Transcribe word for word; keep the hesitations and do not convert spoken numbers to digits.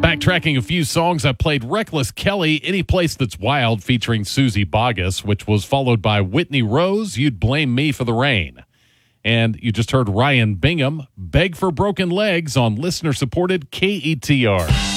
Backtracking a few songs, I played Reckless Kelly, Any Place That's Wild, featuring Susie Boggess, which was followed by Whitney Rose, You'd Blame Me for the Rain. And you just heard Ryan Bingham, Beg for Broken Legs on listener-supported K E T R.